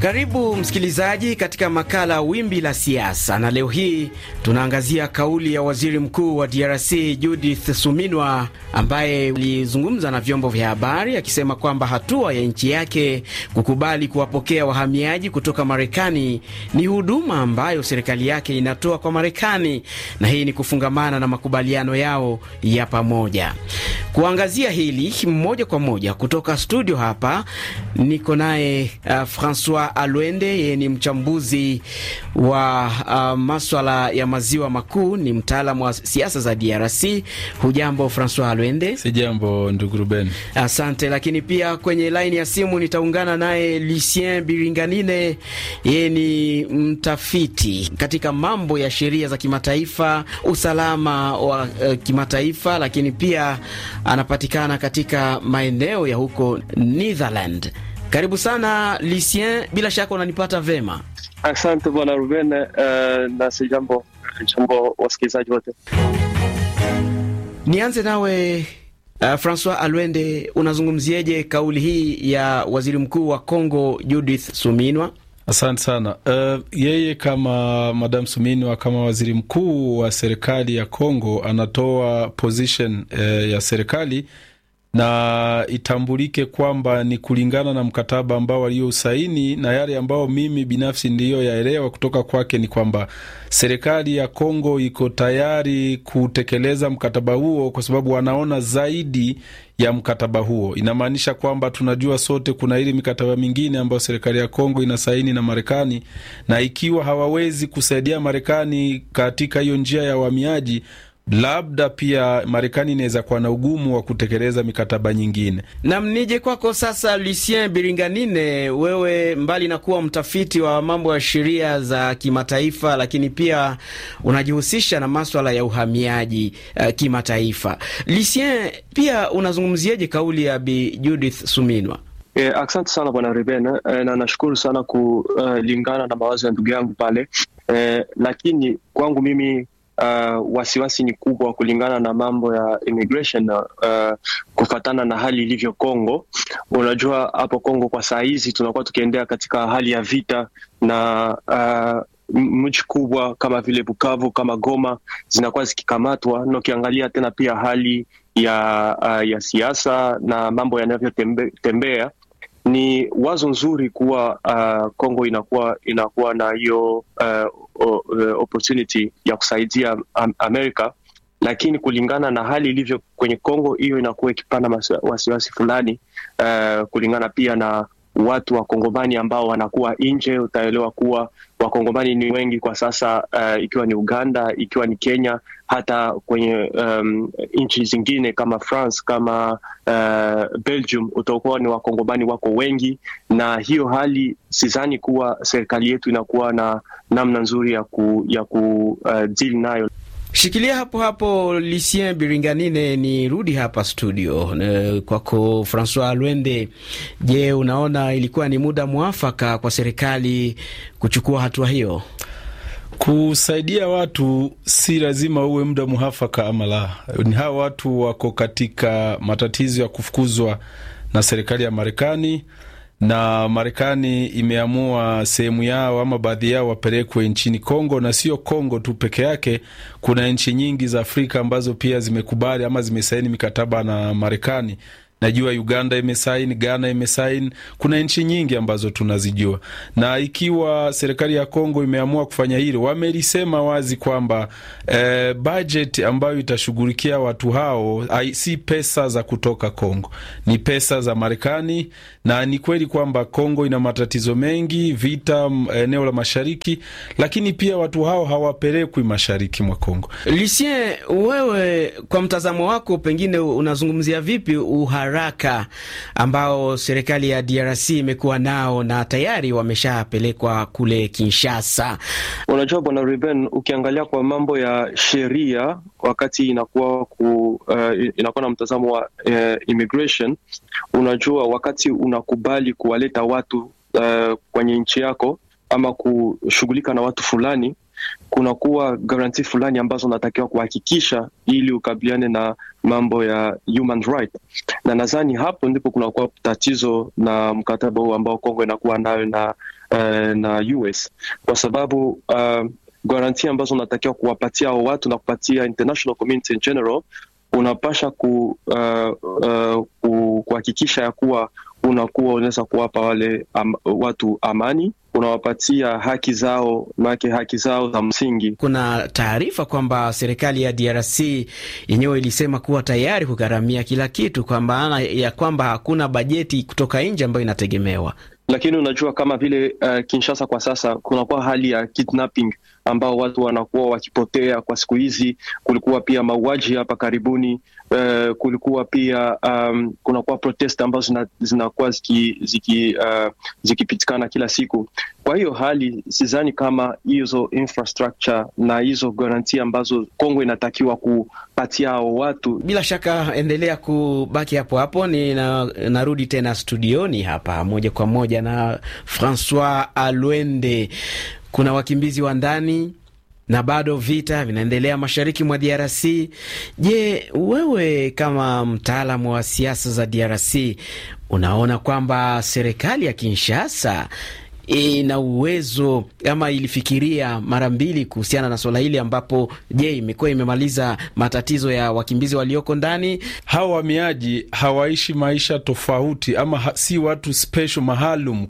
Karibu msikilizaji katika makala Wimbi la Siasa, na leo hii tunaangazia kauli ya waziri mkuu wa DRC Judith Suminwa, ambaye alizungumza na vyombo vya habari akisema kwamba hatua ya nchi yake kukubali kuwapokea wahamiaji kutoka Marekani ni huduma ambayo serikali yake inatoa kwa Marekani, na hii ni kufungamana na makubaliano yao ya pamoja. Kuangazia hili moja kwa moja kutoka studio hapa niko naye François Alwende. Yeye ni mchambuzi wa masuala ya maziwa makuu, ni mtaalamu wa siasa za DRC. Hujambo François Alwende? Sijambo ndugu Ruben. Asante. Lakini pia kwenye line ya simu nitaungana naye Lucien Biringanine. Yeye ni mtafiti katika mambo ya sheria za kimataifa, usalama wa kimataifa, lakini pia anapatikana katika maeneo ya huko Netherlands. Karibu sana Lucien, bila shaka unanipata vema. Asante bwana Ruben, na sijambo wasikilizaji wote. Nianze nawe François Alwende, unazungumzieje kauli hii ya waziri mkuu wa Kongo Judith Suminwa? Asante sana. Yeye kama Madam Suminwa, kama waziri mkuu wa serikali ya Kongo, anatoa position ya serikali, na itambulike kwamba ni kulingana na mkataba ambao waliosaini, na yale ambao mimi binafsi ndiyo yaelewa kutoka kwake ni kwamba serikali ya Kongo iko tayari kutekeleza mkataba huo kwa sababu wanaona zaidi ya mkataba huo. Inamaanisha kwamba tunajua sote kuna ile mikataba mingine ambayo serikali ya Kongo inasaini na Marekani, na ikiwa hawawezi kusaidia Marekani katika hiyo njia ya uhamiaji, labda pia Marekani inaweza kuwa na ugumu wa kutekeleza mikataba nyingine. Na mnije kwako sasa Lucien Biringanine, wewe mbali na kuwa mtafiti wa mambo ya sheria za kimataifa, lakini pia unajihusisha na masuala ya uhamiaji kimataifa. Lucien, pia unazungumziaje kauli ya Bi Judith Suminwa? Asante sana bwana Ruben, na nashukuru sana kulingana na mawazo ya ndugu yangu pale. Lakini kwangu mimi wasiwasi ni kubwa kulingana na mambo ya immigration, kufatana na hali ilivyo Kongo. Unajua hapo Kongo kwa saa hizi tunakuwa tukiendea katika hali ya vita, na mji kubwa kama vile Bukavu, kama Goma zinakuwa zikikamatwa, na ukiangalia tena pia hali ya siasa na mambo yanavyotembea, ni wazo nzuri kuwa Kongo inakuwa na hiyo opportunity ya kusaidia Amerika, lakini kulingana na hali ilivyo kwenye Kongo, hiyo inakuwa ikipanda wasiwasi fulani, kulingana pia na watu wa Kongomani ambao wanakuwa nje. Utaelewa kuwa Wakongomani ni wengi kwa sasa, ikiwa ni Uganda, ikiwa ni Kenya, hata kwenye nchi zingine kama France, kama Belgium, utakuwa ni Wakongomani wako wengi, na hiyo hali sidhani kuwa serikali yetu inakuwa na namna nzuri ya ku deal nayo. Shikilia hapo hapo Lucien Biringanine, ni rudi hapa studio kwako François Alwende. Je, unaona ilikuwa ni muda mwafaka kwa serikali kuchukua hatua hiyo? Kusaidia watu si lazima uwe muda muafaka ama la. Ni hawa watu wako katika matatizo ya kufukuzwa na serikali ya Marekani, na Marekani imeamua sehemu yao ama baadhi yao wapelekwe nchini Kongo, na sio Kongo tu peke yake. Kuna nchi nyingi za Afrika ambazo pia zimekubali ama zimesaini mikataba na Marekani. Najua Uganda imesaini, Ghana imesaini, kuna nchi nyingi ambazo tunazijua. Na ikiwa serikali ya Kongo imeamua kufanya hilo, wamelisema wazi kwamba budget ambayo itashughulikia watu hao si pesa za kutoka Kongo, ni pesa za Marekani. Na ni kweli kwamba Kongo ina matatizo mengi, vita eneo la mashariki, lakini pia watu hao hawapelekwi mashariki mwa Kongo. Lucien, wewe kwa mtazamo wako pengine unazungumzia vipi uharaka ambao serikali ya DRC imekuwa nao na tayari wameshapelekwa kule Kinshasa? Unajua bwana Ruben, ukiangalia kwa mambo ya sheria, wakati inakuwa na mtazamo wa immigration, unajua wakati unakubali kuwaleta watu kwenye nchi yako ama kushughulika na watu fulani, kunakuwa garanti fulani ambazo unatakiwa kuhakikisha ili ukabiliane na mambo ya human right, na nadhani hapo ndipo kunakuwa tatizo na mkataba huu ambao Kongo inakuwa nayo na US, kwa sababu garanti ambazo unatakiwa kuwapatia watu na kupatia international community in general, unapasha kuhakikisha ya kuwa unakuwa unaweza kuwapa wale watu amani, unawapatia haki zao za msingi. Kuna taarifa kwamba serikali ya DRC yenyewe ilisema kuwa tayari kugharamia kila kitu, kwa maana ya kwamba hakuna bajeti kutoka nje ambayo inategemewa. Lakini unajua kama vile Kinshasa kwa sasa kunakuwa hali ya kidnapping ambao watu wanakuwa wakipotea kwa siku hizi. Kulikuwa pia mauaji hapa karibuni, kulikuwa pia kunakuwa protest ambazo zinakuwa zikipitikana kila siku. Kwa hiyo hali sidhani kama hizo infrastructure na hizo guarantee ambazo Kongo inatakiwa kupatia watu. Bila shaka endelea kubaki hapo hapo, narudi tena studioni hapa moja kwa moja na Francois Alwende. Kuna wakimbizi wa ndani na bado vita vinaendelea mashariki mwa DRC. Je, wewe kama mtaalamu wa siasa za DRC unaona kwamba serikali ya Kinshasa ina uwezo ama ilifikiria mara mbili kuhusiana na swala hili, ambapo je, imekuwa imemaliza matatizo ya wakimbizi walioko ndani? Hawa wahamiaji hawaishi maisha tofauti ama si watu special maalum